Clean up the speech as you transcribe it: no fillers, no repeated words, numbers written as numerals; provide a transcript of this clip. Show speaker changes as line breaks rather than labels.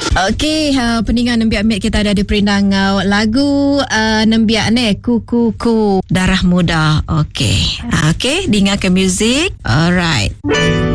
Okey, peningan nembiak ambil kita ada di perindang lagu nembiak ni Kuku Darah Muda. Okey. Okey, dengarkan muzik. Alright.